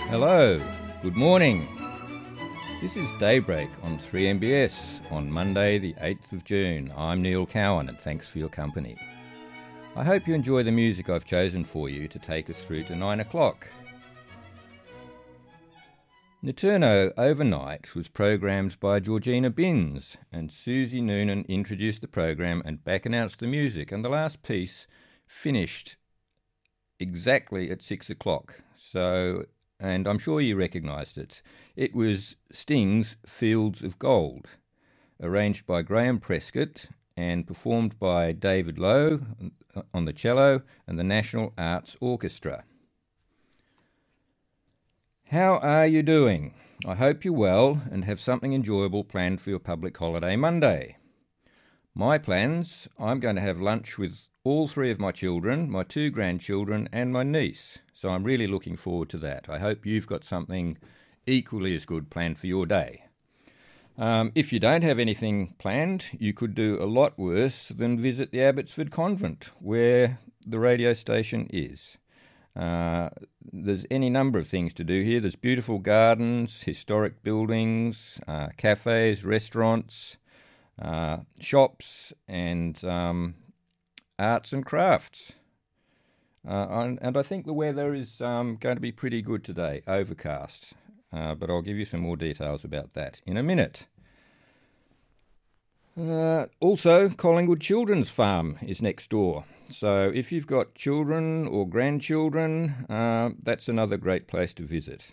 Hello, good morning. This is Daybreak on 3MBS on Monday the 8th of June. I'm Neil Cowan and thanks for your company. I hope you enjoy the music I've chosen for you to take us through to 9 o'clock. Naturno Overnight was programmed by Georgina Binns, and Susie Noonan introduced the program and back announced the music, and the last piece finished exactly at 6 o'clock. And I'm sure you recognised it. It was Sting's Fields of Gold, arranged by Graham Prescott and performed by David Lowe on the cello and the National Arts Orchestra. How are you doing? I hope you're well and have something enjoyable planned for your public holiday Monday. My plans, I'm going to have lunch with all three of my children, my two grandchildren and my niece. So I'm really looking forward to that. I hope you've got something equally as good planned for your day. If you don't have anything planned, you could do a lot worse than visit the Abbotsford Convent, where the radio station is. There's any number of things to do here. There's beautiful gardens, historic buildings, cafes, restaurants, shops, and arts and crafts. And I think the weather is going to be pretty good today, overcast. But I'll give you some more details about that in a minute. Also, Collingwood Children's Farm is next door. So if you've got children or grandchildren, that's another great place to visit.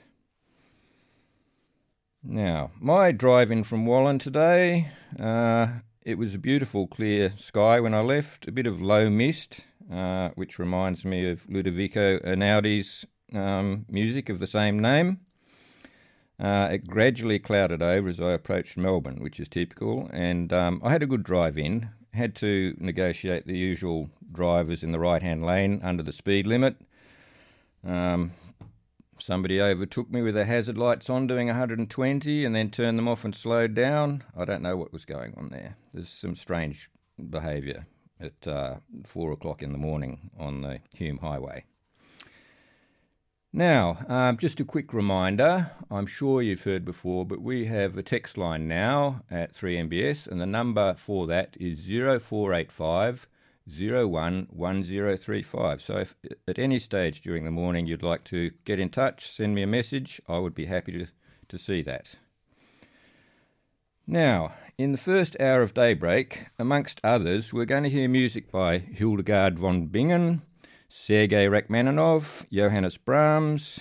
Now, my drive-in from Wallan today, it was a beautiful clear sky when I left, a bit of low mist, which reminds me of Ludovico Einaudi's music of the same name. It gradually clouded over as I approached Melbourne, which is typical, and I had a good drive-in. Had to negotiate the usual drivers in the right-hand lane under the speed limit. Somebody overtook me with their hazard lights on doing 120 and then turned them off and slowed down. I don't know what was going on there. There's some strange behaviour at 4 o'clock in the morning on the Hume Highway. Now, just a quick reminder, I'm sure you've heard before, but we have a text line now at 3MBS, and the number for that is 0485 011035. So if at any stage during the morning you'd like to get in touch, send me a message, I would be happy to see that. Now, in the first hour of Daybreak, amongst others, we're going to hear music by Hildegard von Bingen, Sergei Rachmaninoff, Johannes Brahms,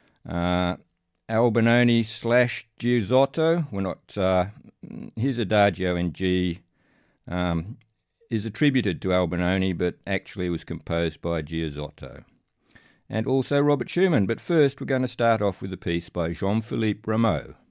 Albinoni / Giussotto. His Adagio in G is attributed to Albinoni, but actually was composed by Giussotto. And also Robert Schumann. But first, we're going to start off with a piece by Jean-Philippe Rameau.